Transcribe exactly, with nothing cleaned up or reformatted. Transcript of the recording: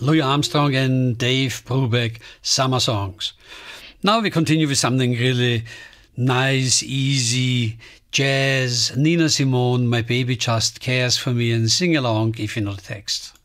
Louis Armstrong and Dave Brubeck, Summer Songs. Now we continue with something really nice, easy, jazz. Nina Simone, My Baby Just Cares For Me, and sing along if you know the text.